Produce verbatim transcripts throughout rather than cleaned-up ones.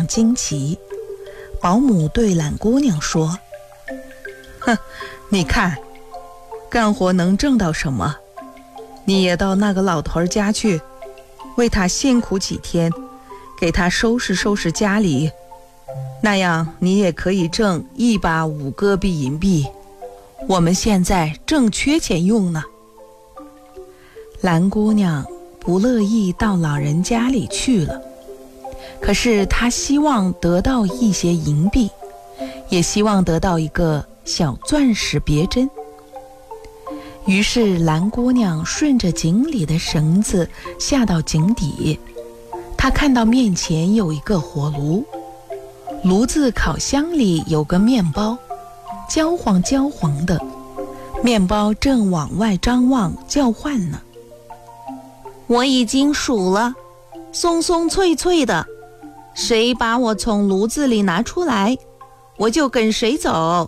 常惊奇。保姆对懒姑娘说：哼，你看，干活能挣到什么？你也到那个老头家去，为他辛苦几天，给他收拾收拾家里，那样你也可以挣一把五戈币银币。我们现在正缺钱用呢。蓝姑娘不乐意到老人家里去了，可是她希望得到一些银币，也希望得到一个小钻石别针。于是蓝姑娘顺着井里的绳子下到井底，她看到面前有一个火炉，炉子烤箱里有个面包，焦黄焦黄的，面包正往外张望叫唤呢。我已经数了，松松脆脆的，谁把我从炉子里拿出来，我就跟谁走。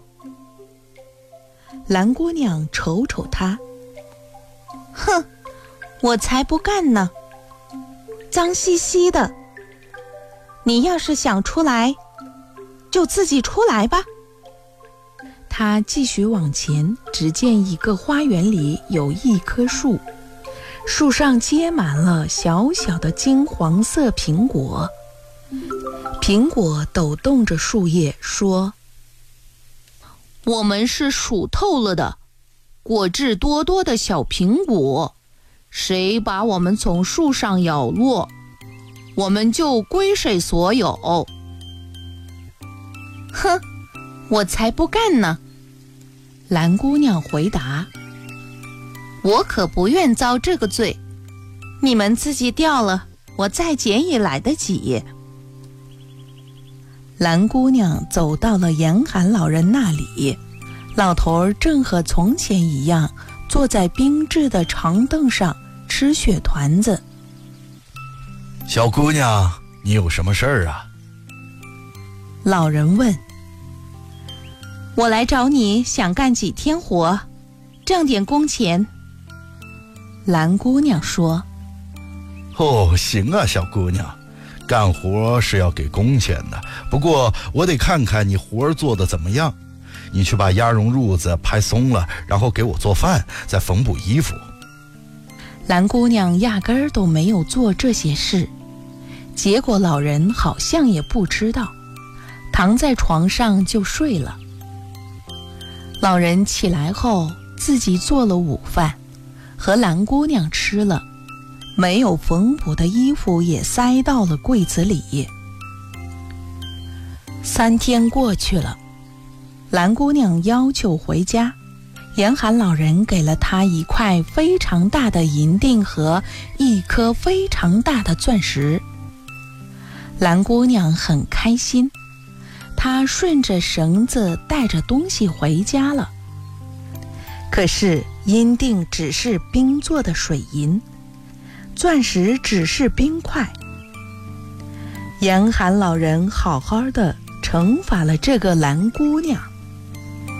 蓝姑娘瞅瞅他，哼，我才不干呢，脏兮兮的，你要是想出来，就自己出来吧。他继续往前，只见一个花园里有一棵树，树上结满了小小的金黄色苹果，苹果抖动着树叶说：我们是熟透了的，果汁多多的小苹果，谁把我们从树上咬落，我们就归谁所有。哼，我才不干呢！蓝姑娘回答：我可不愿遭这个罪，你们自己掉了，我再捡也来得及。蓝姑娘走到了严寒老人那里，老头正和从前一样坐在冰制的长凳上吃雪团子。 小姑娘，你有什么事儿啊？ 老人问。我来找你，想干几天活，挣点工钱。蓝姑娘说。 哦，行啊，小姑娘，干活是要给工钱的，不过我得看看你活做得怎么样。你去把鸭绒褥子拍松了，然后给我做饭，再缝补衣服。 蓝姑娘压根儿都没有做这些事，结果老人好像也不知道，躺在床上就睡了。老人起来后自己做了午饭，和蓝姑娘吃了，没有缝补的衣服也塞到了柜子里。三天过去了，蓝姑娘要求回家，严寒老人给了她一块非常大的银锭和一颗非常大的钻石。蓝姑娘很开心，她顺着绳子带着东西回家了。可是银锭只是冰做的水银，钻石只是冰块。严寒老人好好的惩罚了这个蓝姑娘。